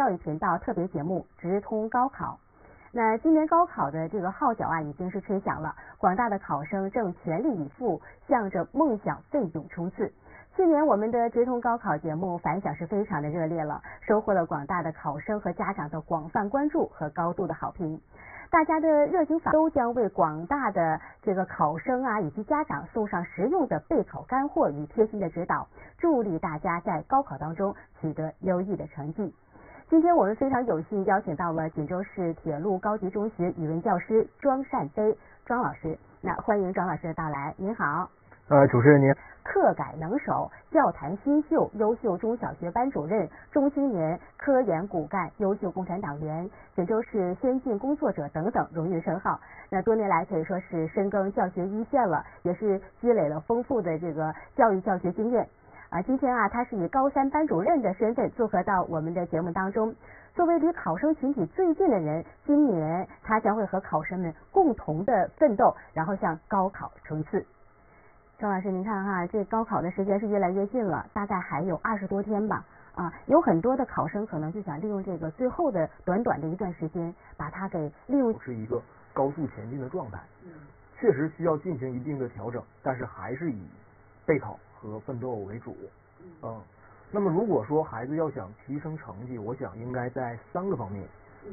教育频道特别节目直通高考。那今年高考的这个号角已经是吹响了，广大的考生正全力以赴，向着梦想奋勇冲刺。去年我们的直通高考节目反响是非常的热烈了，收获了广大的考生和家长的广泛关注和高度的好评。大家的热情都将为广大的这个考生以及家长送上实用的备考干货与贴心的指导，助力大家在高考当中取得优异的成绩。今天我们非常有幸邀请到了锦州市铁路高级中学语文教师庄善飞庄老师，那欢迎庄老师的到来。您好。 主持人您。 课改能手、教坛新秀、优秀中小学班主任、中青年、科研骨干、优秀共产党员、锦州市先进工作者等等荣誉称号。那多年来可以说是深耕教学一线了，也是积累了丰富的这个教育教学经验。今天他是以高三班主任的身份做客到我们的节目当中。作为离考生群体最近的人，今年他将会和考生们共同的奋斗，然后向高考冲刺。庄老师，您看这高考的时间是越来越近了，大概还有20多天吧。有很多的考生可能就想利用这个最后的短短的一段时间，把它给利用。 是一个高速前进的状态，确实需要进行一定的调整，但是还是以备考和奋斗为主。那么如果说孩子要想提升成绩，我想应该在3个方面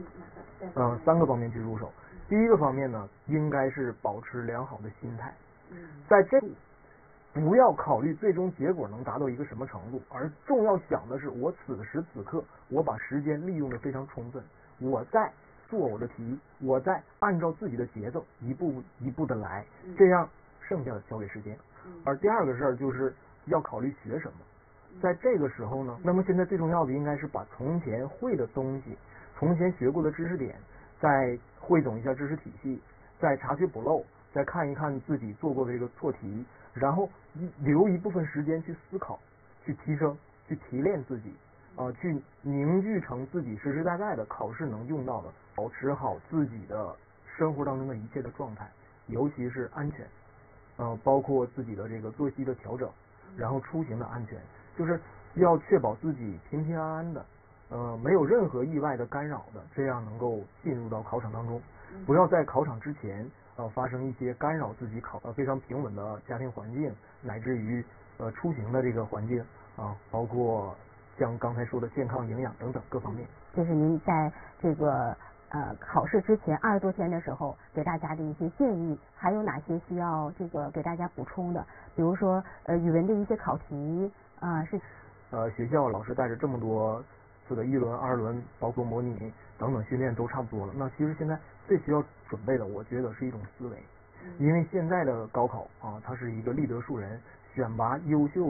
，3个方面去入手。第一个方面呢，应该是保持良好的心态，在这不要考虑最终结果能达到一个什么程度，而重要想的是我此时此刻我把时间利用的非常充分，我在做我的题，我在按照自己的节奏一步一步的来，这样剩下的交给时间。而第二个事儿就是要考虑学什么，在这个时候呢，那么现在最重要的应该是把从前会的东西，从前学过的知识点，再汇总一下知识体系，再查缺补漏，再看一看自己做过的这个错题，然后留一部分时间去思考，去提升，去提炼自己，去凝聚成自己实实在在的考试能用到的，保持好自己的生活当中的一切的状态，尤其是安全，包括自己的这个作息的调整，然后出行的安全，就是要确保自己平平安安的，没有任何意外的干扰的，这样能够进入到考场当中，不要在考场之前发生一些干扰自己非常平稳的家庭环境，乃至于出行的这个环境包括像刚才说的健康、营养等等各方面。 这是您在这个考试之前20多天的时候给大家的一些建议，还有哪些需要这个给大家补充的？比如说语文的一些考题学校老师带着这么多次的1轮、2轮，包括模拟等等训练都差不多了。那其实现在最需要准备的，我觉得是一种思维，因为现在的高考它是一个立德树人，选拔优秀